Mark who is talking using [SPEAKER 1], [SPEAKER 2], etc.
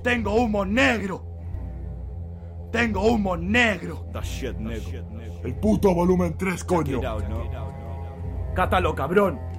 [SPEAKER 1] Tengo humo negro. Tengo humo negro.
[SPEAKER 2] The shit, nigga.
[SPEAKER 3] El puto volumen 3, coño.
[SPEAKER 2] Get out, no?
[SPEAKER 1] Cátalo, cabrón.